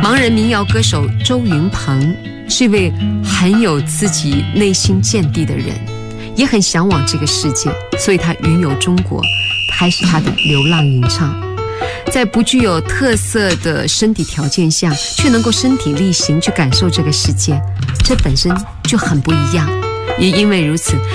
盲人民谣歌手周云鹏是一位很有自己内心见地的人，也很向往这个世界，所以他云游中国，开始他的流浪吟唱。在不具有特色的身体条件下，却能够身体力行去感受这个世界，这本身就很不一样。也因为如此，